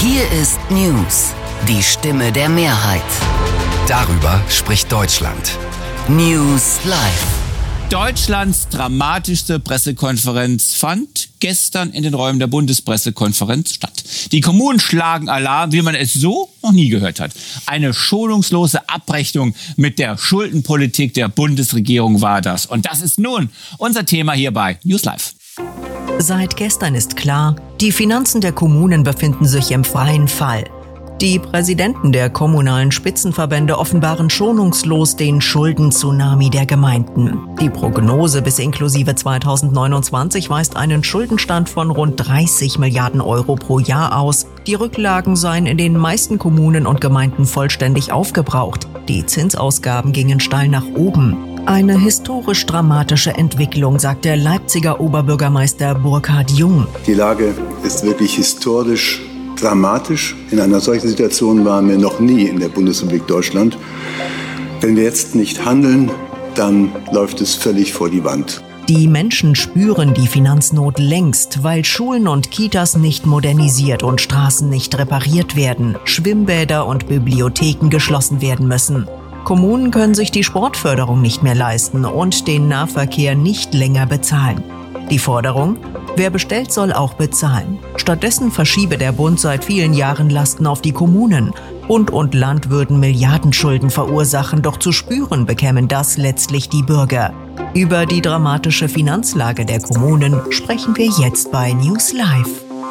Hier ist News, die Stimme der Mehrheit. Darüber spricht Deutschland. News Live. Deutschlands dramatischste Pressekonferenz fand gestern in den Räumen der Bundespressekonferenz statt. Die Kommunen schlagen Alarm, wie man es so noch nie gehört hat. Eine schonungslose Abrechnung mit der Schuldenpolitik der Bundesregierung war das. Und das ist nun unser Thema hier bei News Live. Seit gestern ist klar, die Finanzen der Kommunen befinden sich im freien Fall. Die Präsidenten der kommunalen Spitzenverbände offenbaren schonungslos den Schulden-Tsunami der Gemeinden. Die Prognose bis inklusive 2029 weist einen Schuldenstand von rund 30 Milliarden Euro pro Jahr aus. Die Rücklagen seien in den meisten Kommunen und Gemeinden vollständig aufgebraucht. Die Zinsausgaben gingen steil nach oben. Eine historisch dramatische Entwicklung, sagt der Leipziger Oberbürgermeister Burkhard Jung. Die Lage ist wirklich historisch dramatisch. In einer solchen Situation waren wir noch nie in der Bundesrepublik Deutschland. Wenn wir jetzt nicht handeln, dann läuft es völlig vor die Wand. Die Menschen spüren die Finanznot längst, weil Schulen und Kitas nicht modernisiert und Straßen nicht repariert werden, Schwimmbäder und Bibliotheken geschlossen werden müssen. Kommunen können sich die Sportförderung nicht mehr leisten und den Nahverkehr nicht länger bezahlen. Die Forderung: Wer bestellt, soll auch bezahlen. Stattdessen verschiebe der Bund seit vielen Jahren Lasten auf die Kommunen. Bund und Land würden Milliardenschulden verursachen, doch zu spüren bekämen das letztlich die Bürger. Über die dramatische Finanzlage der Kommunen sprechen wir jetzt bei News Live.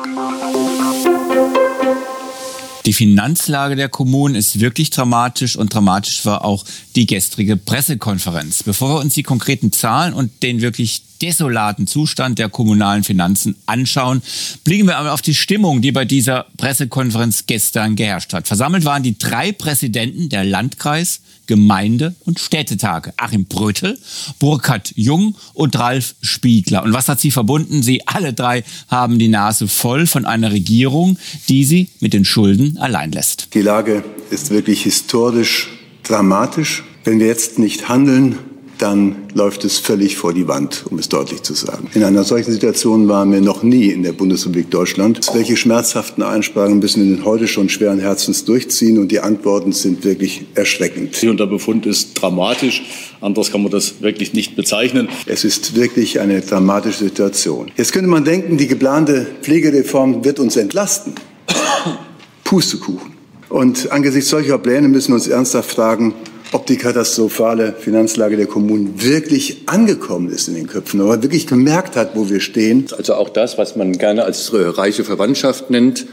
Die Finanzlage der Kommunen ist wirklich dramatisch und dramatisch war auch die gestrige Pressekonferenz. Bevor wir uns die konkreten Zahlen und den wirklich desolaten Zustand der kommunalen Finanzen anschauen, blicken wir aber auf die Stimmung, die bei dieser Pressekonferenz gestern geherrscht hat. Versammelt waren die 3 Präsidenten der Landkreis-, Gemeinde- und Städtetage. Achim Brötel, Burkhard Jung und Ralf Spiegler. Und was hat sie verbunden? Sie alle 3 haben die Nase voll von einer Regierung, die sie mit den Schulden allein lässt. Die Lage ist wirklich historisch dramatisch. Wenn wir jetzt nicht handeln, dann läuft es völlig vor die Wand, um es deutlich zu sagen. In einer solchen Situation waren wir noch nie in der Bundesrepublik Deutschland. Welche schmerzhaften Einsprachen müssen wir denn heute schon schweren Herzens durchziehen? Und die Antworten sind wirklich erschreckend. Und der Befund ist dramatisch. Anders kann man das wirklich nicht bezeichnen. Es ist wirklich eine dramatische Situation. Jetzt könnte man denken, die geplante Pflegereform wird uns entlasten. Pustekuchen. Und angesichts solcher Pläne müssen wir uns ernsthaft fragen, ob die katastrophale Finanzlage der Kommunen wirklich angekommen ist in den Köpfen, ob man wirklich gemerkt hat, wo wir stehen. Also auch das, was man gerne als reiche Verwandtschaft nennt,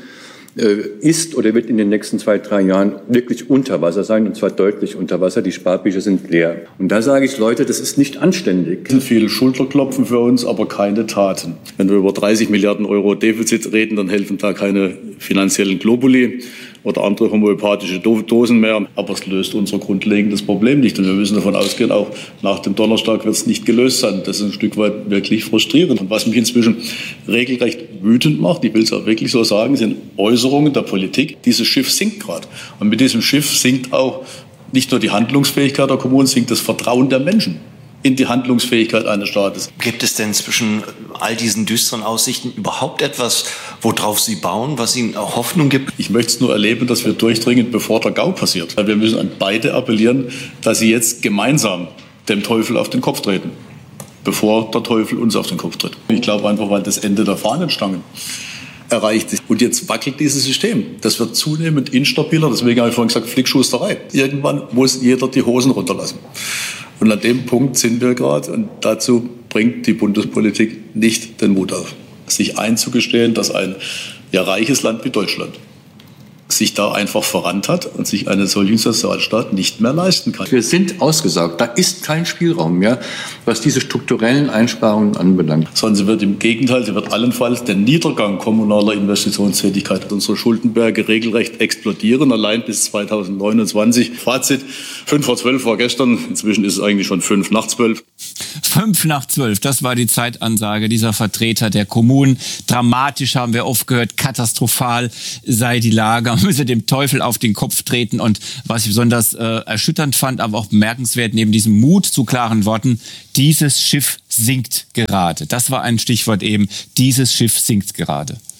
ist oder wird in den nächsten 2-3 Jahren wirklich unter Wasser sein, und zwar deutlich unter Wasser. Die Sparbücher sind leer. Und da sage ich, Leute, das ist nicht anständig. Viel Schulterklopfen für uns, aber keine Taten. Wenn wir über 30 Milliarden Euro Defizit reden, dann helfen da keine finanziellen Globuli oder andere homöopathische Dosen mehr. Aber es löst unser grundlegendes Problem nicht. Und wir müssen davon ausgehen, auch nach dem Donnerstag wird es nicht gelöst sein. Das ist ein Stück weit wirklich frustrierend. Und was mich inzwischen regelrecht wütend macht, ich will es auch wirklich so sagen, sind Äußerungen der Politik. Dieses Schiff sinkt gerade. Und mit diesem Schiff sinkt auch nicht nur die Handlungsfähigkeit der Kommunen, sinkt das Vertrauen der Menschen in die Handlungsfähigkeit eines Staates. Gibt es denn zwischen all diesen düsteren Aussichten überhaupt etwas, worauf Sie bauen, was Ihnen auch Hoffnung gibt? Ich möchte es nur erleben, dass wir durchdringen, bevor der GAU passiert. Wir müssen an beide appellieren, dass sie jetzt gemeinsam dem Teufel auf den Kopf treten, bevor der Teufel uns auf den Kopf tritt. Ich glaube einfach, weil das Ende der Fahnenstangen erreicht ist. Und jetzt wackelt dieses System. Das wird zunehmend instabiler. Deswegen habe ich vorhin gesagt, Flickschusterei. Irgendwann muss jeder die Hosen runterlassen. Und an dem Punkt sind wir gerade. Und dazu bringt die Bundespolitik nicht den Mut auf, sich einzugestehen, dass ein reiches Land wie Deutschland sich da einfach verrannt hat und sich einen solchen Sozialstaat nicht mehr leisten kann. Wir sind ausgesaugt. Da ist kein Spielraum mehr, was diese strukturellen Einsparungen anbelangt. Sondern sie wird im Gegenteil, sie wird allenfalls den Niedergang kommunaler Investitionstätigkeit. Unsere Schuldenberge regelrecht explodieren, allein bis 2029. Fazit, 11:55 war gestern, inzwischen ist es eigentlich schon 11:55. 11:55, das war die Zeitansage dieser Vertreter der Kommunen. Dramatisch haben wir oft gehört, katastrophal sei die Lage. Man müsse dem Teufel auf den Kopf treten. Und was ich besonders erschütternd fand, aber auch bemerkenswert, neben diesem Mut zu klaren Worten, dieses Schiff sinkt gerade. Das war ein Stichwort eben, dieses Schiff sinkt gerade.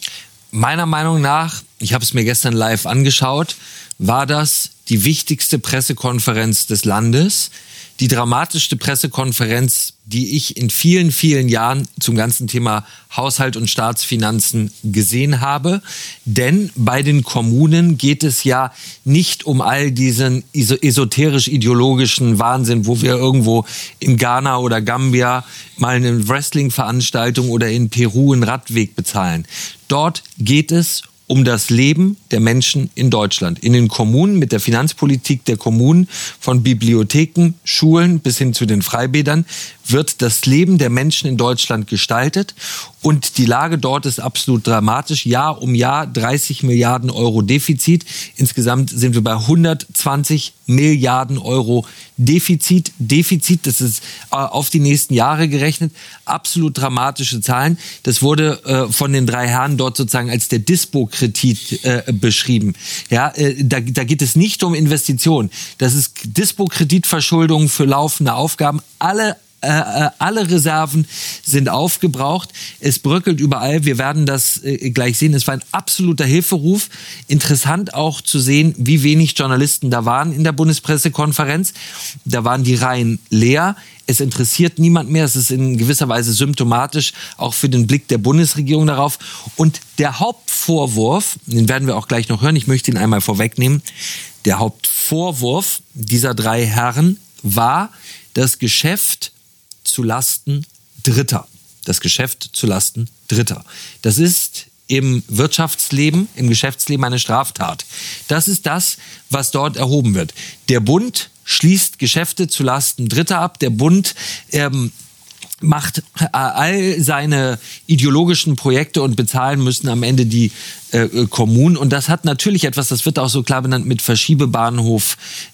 meiner Meinung nach, ich habe es mir gestern live angeschaut, war das die wichtigste Pressekonferenz des Landes. Die dramatischste Pressekonferenz, die ich in vielen, vielen Jahren zum ganzen Thema Haushalt und Staatsfinanzen gesehen habe. Denn bei den Kommunen geht es ja nicht um all diesen esoterisch-ideologischen Wahnsinn, wo wir irgendwo in Ghana oder Gambia mal eine Wrestling-Veranstaltung oder in Peru einen Radweg bezahlen. Dort geht es um das Leben der Menschen in Deutschland. In den Kommunen, mit der Finanzpolitik der Kommunen, von Bibliotheken, Schulen bis hin zu den Freibädern, wird das Leben der Menschen in Deutschland gestaltet. Und die Lage dort ist absolut dramatisch. Jahr um Jahr 30 Milliarden Euro Defizit. Insgesamt sind wir bei 120 Milliarden Euro Defizit. Das ist auf die nächsten Jahre gerechnet. Absolut dramatische Zahlen. Das wurde von den drei Herren dort sozusagen als der Dispo-Kredit beschrieben. Ja, da geht es nicht um Investitionen. Das ist Dispo-Kreditverschuldung für laufende Aufgaben. Alle Reserven sind aufgebraucht. Es bröckelt überall. Wir werden das gleich sehen. Es war ein absoluter Hilferuf. Interessant auch zu sehen, wie wenig Journalisten da waren in der Bundespressekonferenz. Da waren die Reihen leer. Es interessiert niemand mehr. Es ist in gewisser Weise symptomatisch, auch für den Blick der Bundesregierung darauf. Und der Hauptvorwurf, den werden wir auch gleich noch hören, ich möchte ihn einmal vorwegnehmen, der Hauptvorwurf dieser drei Herren war das Geschäft zu Lasten Dritter. Das Geschäft zu Lasten Dritter. Das ist im Wirtschaftsleben, im Geschäftsleben eine Straftat. Das ist das, was dort erhoben wird. Der Bund schließt Geschäfte zu Lasten Dritter ab. Der Bund macht all seine ideologischen Projekte und bezahlen müssen am Ende die Kommunen. Und das hat natürlich etwas, das wird auch so klar benannt, mit Verschiebebahnhof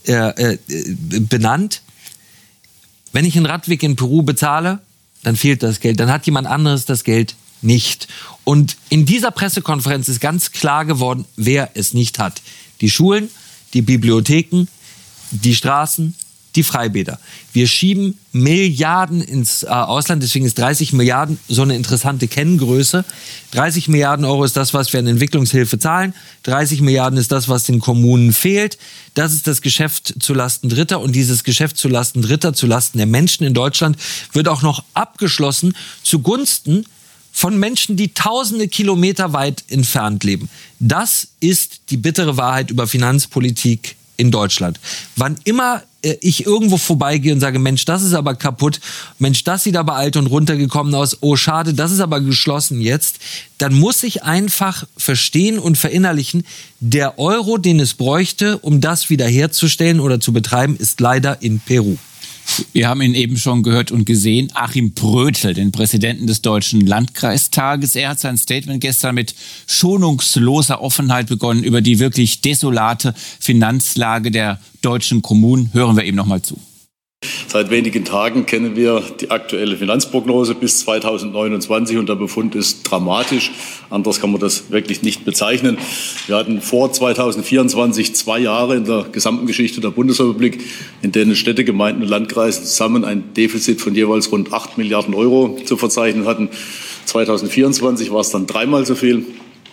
benannt. Wenn ich einen Radweg in Peru bezahle, dann fehlt das Geld. Dann hat jemand anderes das Geld nicht. Und in dieser Pressekonferenz ist ganz klar geworden, wer es nicht hat. Die Schulen, die Bibliotheken, die Straßen, die Freibäder. Wir schieben Milliarden ins Ausland, deswegen ist 30 Milliarden so eine interessante Kenngröße. 30 Milliarden Euro ist das, was wir an Entwicklungshilfe zahlen. 30 Milliarden ist das, was den Kommunen fehlt. Das ist das Geschäft zulasten Dritter. Und dieses Geschäft zulasten Dritter, zulasten der Menschen in Deutschland, wird auch noch abgeschlossen zugunsten von Menschen, die tausende Kilometer weit entfernt leben. Das ist die bittere Wahrheit über Finanzpolitik in Deutschland. Wann immer ich irgendwo vorbeigehe und sage, Mensch, das ist aber kaputt, Mensch, das sieht aber alt und runtergekommen aus, oh schade, das ist aber geschlossen jetzt, dann muss ich einfach verstehen und verinnerlichen, der Euro, den es bräuchte, um das wiederherzustellen oder zu betreiben, ist leider in Peru. Wir haben ihn eben schon gehört und gesehen, Achim Brötel, den Präsidenten des Deutschen Landkreistages. Er hat sein Statement gestern mit schonungsloser Offenheit begonnen über die wirklich desolate Finanzlage der deutschen Kommunen. Hören wir ihm noch mal zu. Seit wenigen Tagen kennen wir die aktuelle Finanzprognose bis 2029 und der Befund ist dramatisch. Anders kann man das wirklich nicht bezeichnen. Wir hatten vor 2024 2 Jahre in der gesamten Geschichte der Bundesrepublik, in denen Städte, Gemeinden und Landkreise zusammen ein Defizit von jeweils rund 8 Milliarden Euro zu verzeichnen hatten. 2024 war es dann 3-mal so viel.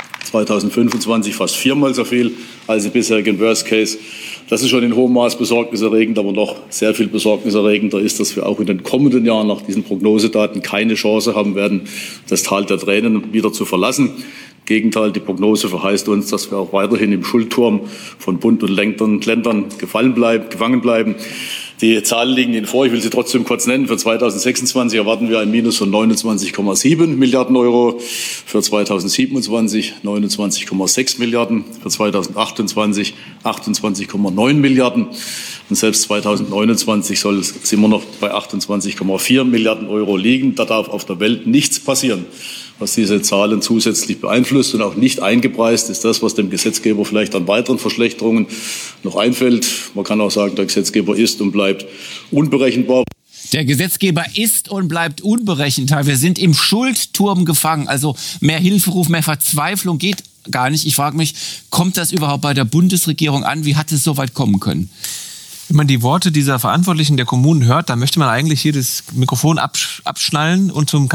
2025 fast 4-mal so viel als im bisherigen Worst Case. Das ist schon in hohem Maß besorgniserregend, aber noch sehr viel besorgniserregender ist, dass wir auch in den kommenden Jahren nach diesen Prognosedaten keine Chance haben werden, das Tal der Tränen wieder zu verlassen. Im Gegenteil, die Prognose verheißt uns, dass wir auch weiterhin im Schuldturm von Bund und Ländern gefangen bleiben. Die Zahlen liegen Ihnen vor, ich will sie trotzdem kurz nennen. Für 2026 erwarten wir ein Minus von 29,7 Milliarden Euro, für 2027 29,6 Milliarden, für 2028 28,9 Milliarden. Und selbst 2029 soll es immer noch bei 28,4 Milliarden Euro liegen. Da darf auf der Welt nichts passieren, was diese Zahlen zusätzlich beeinflusst. Und auch nicht eingepreist ist das, was dem Gesetzgeber vielleicht an weiteren Verschlechterungen noch einfällt. Man kann auch sagen, der Gesetzgeber ist und bleibt unberechenbar. Der Gesetzgeber ist und bleibt unberechenbar. Wir sind im Schuldturm gefangen. Also mehr Hilferuf, mehr Verzweiflung geht gar nicht. Ich frage mich, kommt das überhaupt bei der Bundesregierung an? Wie hat es so weit kommen können? Wenn man die Worte dieser Verantwortlichen der Kommunen hört, dann möchte man eigentlich hier das Mikrofon abschnallen und zum